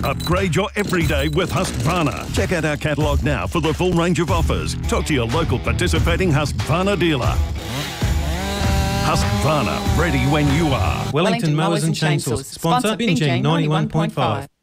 Upgrade your everyday with Husqvarna. Check out our catalogue now for the full range of offers. Talk to your local participating Husqvarna dealer. Husqvarna, ready when you are. Wellington Mowers and Chainsaws. Sponsor Binjing 91.5.